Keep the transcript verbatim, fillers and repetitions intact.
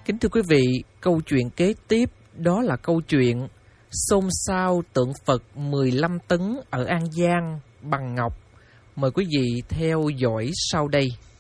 Kính thưa quý vị, câu chuyện kế tiếp đó là câu chuyện xôn xao tượng Phật mười lăm tấn ở An Giang bằng ngọc. Mời quý vị theo dõi sau đây.